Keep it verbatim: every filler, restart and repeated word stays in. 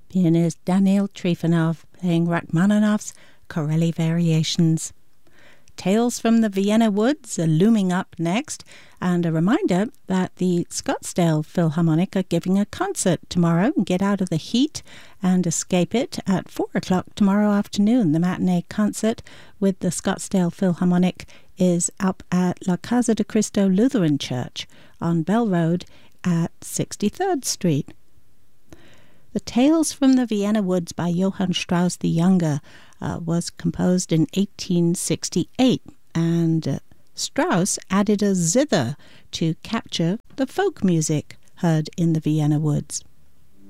Pianist Daniil Trifonov playing Rachmaninoff's Corelli Variations. Tales from the Vienna Woods are looming up next, and a reminder that the Scottsdale Philharmonic are giving a concert tomorrow. Get out of the heat and escape it at four o'clock tomorrow afternoon. The matinee concert with the Scottsdale Philharmonic is up at La Casa de Cristo Lutheran Church on Bell Road at sixty-third Street. The Tales from the Vienna Woods by Johann Strauss the Younger uh, was composed in eighteen sixty-eight, and uh, Strauss added a zither to capture the folk music heard in the Vienna Woods.